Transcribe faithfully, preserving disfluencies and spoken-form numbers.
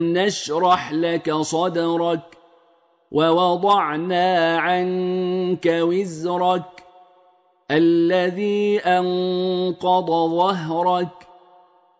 نشرح لك صدرك ووضعنا عنك وزرك الذي أنقض ظهرك